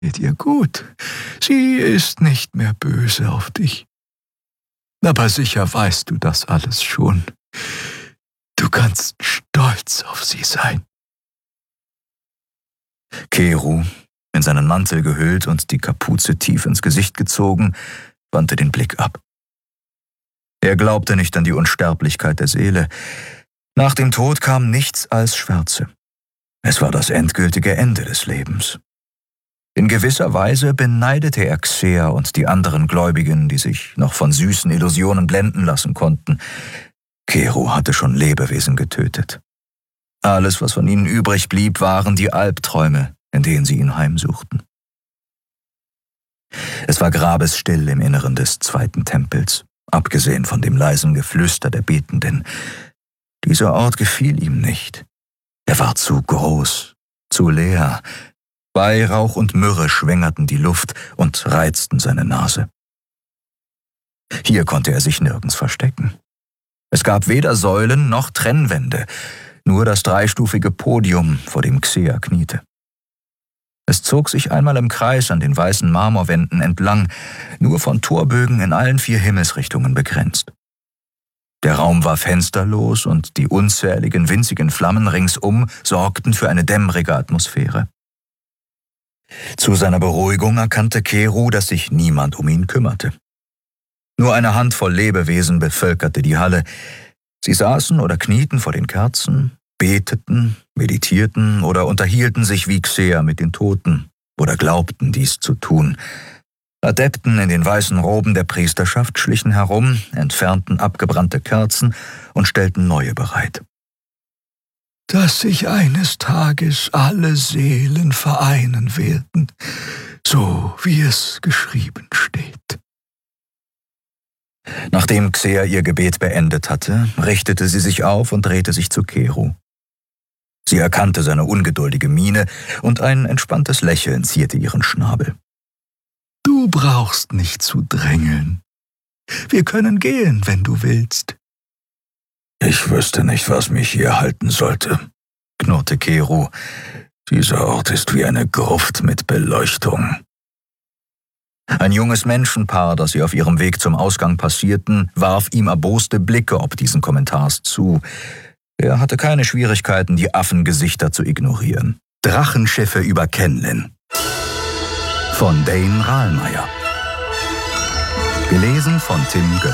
geht ihr gut. Sie ist nicht mehr böse auf dich. Aber sicher weißt du das alles schon. Du kannst stolz auf sie sein. Keru, in seinen Mantel gehüllt und die Kapuze tief ins Gesicht gezogen, wandte den Blick ab. Er glaubte nicht an die Unsterblichkeit der Seele. Nach dem Tod kam nichts als Schwärze. Es war das endgültige Ende des Lebens. In gewisser Weise beneidete er Xea und die anderen Gläubigen, die sich noch von süßen Illusionen blenden lassen konnten. Keru hatte schon Lebewesen getötet. Alles, was von ihnen übrig blieb, waren die Albträume, in denen sie ihn heimsuchten. Es war grabesstill im Inneren des zweiten Tempels, abgesehen von dem leisen Geflüster der Betenden. Dieser Ort gefiel ihm nicht. Er war zu groß, zu leer. Weihrauch und Myrrhe schwängerten die Luft und reizten seine Nase. Hier konnte er sich nirgends verstecken. Es gab weder Säulen noch Trennwände, nur das dreistufige Podium, vor dem Xea kniete. Es zog sich einmal im Kreis an den weißen Marmorwänden entlang, nur von Torbögen in allen 4 Himmelsrichtungen begrenzt. Der Raum war fensterlos und die unzähligen winzigen Flammen ringsum sorgten für eine dämmerige Atmosphäre. Zu seiner Beruhigung erkannte Keru, dass sich niemand um ihn kümmerte. Nur eine Handvoll Lebewesen bevölkerte die Halle. Sie saßen oder knieten vor den Kerzen, beteten, meditierten oder unterhielten sich wie Xea mit den Toten oder glaubten, dies zu tun. Adepten in den weißen Roben der Priesterschaft schlichen herum, entfernten abgebrannte Kerzen und stellten neue bereit. Dass sich eines Tages alle Seelen vereinen werden, so wie es geschrieben steht. Nachdem Xea ihr Gebet beendet hatte, richtete sie sich auf und drehte sich zu Keru. Sie erkannte seine ungeduldige Miene und ein entspanntes Lächeln zierte ihren Schnabel. Du brauchst nicht zu drängeln. Wir können gehen, wenn du willst. Ich wüsste nicht, was mich hier halten sollte, knurrte Keru. Dieser Ort ist wie eine Gruft mit Beleuchtung. Ein junges Menschenpaar, das sie auf ihrem Weg zum Ausgang passierten, warf ihm erboste Blicke ob diesen Kommentars zu. Er hatte keine Schwierigkeiten, die Affengesichter zu ignorieren. Drachenschiffe über Kenlin. Von Dane Rahlmeier. Gelesen von Tim Götter.